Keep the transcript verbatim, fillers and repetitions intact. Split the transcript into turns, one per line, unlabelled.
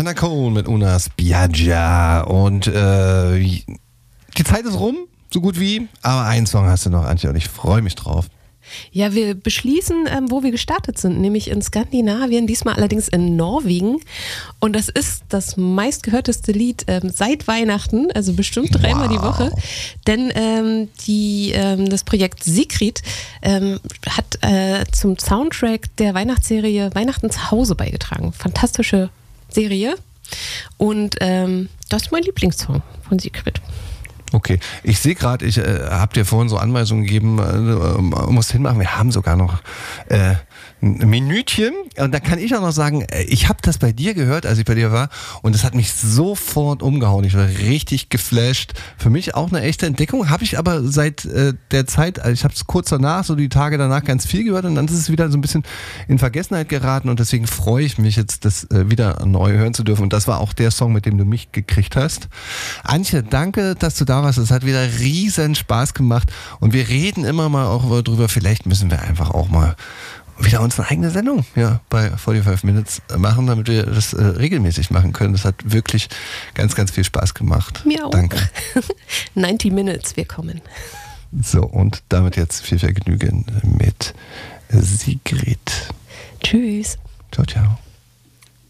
Johanna Cohn mit Una Spiaggia. Und äh, die Zeit ist rum, so gut wie. Aber einen Song hast du noch, Antje, und ich freue mich drauf.
Ja, wir beschließen, ähm, wo wir gestartet sind, nämlich in Skandinavien, diesmal allerdings in Norwegen. Und das ist das meistgehörteste Lied ähm, seit Weihnachten, also bestimmt dreimal wow. die Woche. Denn ähm, die, ähm, das Projekt Sigrid ähm, hat äh, zum Soundtrack der Weihnachtsserie Weihnachten zu Hause beigetragen. Fantastische Serie. Und ähm, das ist mein Lieblingssong von Sigrid.
Okay, ich sehe gerade, ich äh, habe dir vorhin so Anweisungen gegeben, äh, musst hinmachen, wir haben sogar noch äh, ein Minütchen und da kann ich auch noch sagen, ich habe das bei dir gehört, als ich bei dir war und es hat mich sofort umgehauen, ich war richtig geflasht, für mich auch eine echte Entdeckung, habe ich aber seit äh, der Zeit, also ich habe es kurz danach, so die Tage danach ganz viel gehört und dann ist es wieder so ein bisschen in Vergessenheit geraten und deswegen freue ich mich jetzt, das äh, wieder neu hören zu dürfen und das war auch der Song, mit dem du mich gekriegt hast. Antje, danke, dass du da warst. Es hat wieder riesen Spaß gemacht und wir reden immer mal auch drüber, vielleicht müssen wir einfach auch mal wieder unsere eigene Sendung ja, bei forty-five Minutes machen, damit wir das äh, regelmäßig machen können. Das hat wirklich ganz, ganz viel Spaß gemacht.
Mir auch.
Danke.
neunzig Minutes, wir kommen.
So, und damit jetzt viel Vergnügen mit Sigrid.
Tschüss.
Ciao, ciao.